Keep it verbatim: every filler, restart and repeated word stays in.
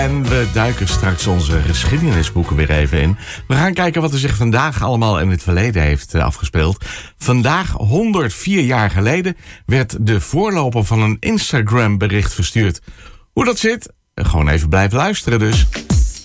En we duiken straks onze geschiedenisboeken weer even in. We gaan kijken wat er zich vandaag allemaal in het verleden heeft afgespeeld. Vandaag, honderdvier jaar geleden, werd de voorloper van een Instagram-bericht verstuurd. Hoe dat zit? Gewoon even blijven luisteren dus.